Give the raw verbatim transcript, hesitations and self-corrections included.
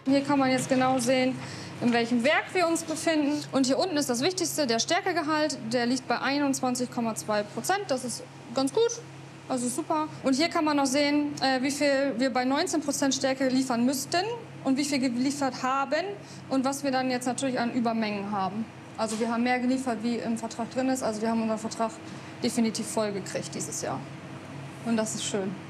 Hier kann man jetzt genau sehen, in welchem Werk wir uns befinden. Und hier unten ist das Wichtigste, der Stärkegehalt. Der liegt bei einundzwanzig Komma zwei Prozent. Das ist ganz gut, also super. Und hier kann man noch sehen, äh, wie viel wir bei neunzehn Prozent Stärke liefern müssten und wie viel geliefert haben und was wir dann jetzt natürlich an Übermengen haben. Also wir haben mehr geliefert, wie im Vertrag drin ist. Also wir haben unseren Vertrag definitiv voll gekriegt dieses Jahr. Und das ist schön.